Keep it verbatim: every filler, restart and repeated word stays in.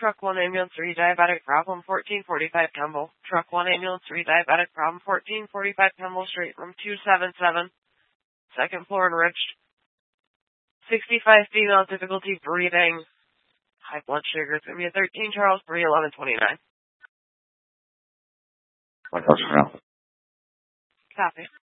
Truck one ambulance three diabetic problem fourteen forty-five Kemble. Truck one ambulance three diabetic problem fourteen forty-five Kemble Street, room two seven seven, second floor enriched. sixty-five female, difficulty breathing, high blood sugar. It's going to be a thirteen Charles three eleven twenty-nine. What else now? Copy.